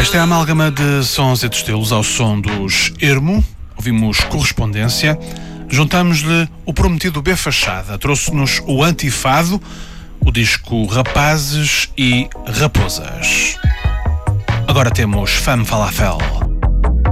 Esta é a amálgama de sons e de estilos ao som dos Ermo. Ouvimos Correspondência. Juntamos-lhe o prometido B Fachada. Trouxe-nos o Antifado, o disco Rapazes e Raposas. Agora temos Femme Falafel.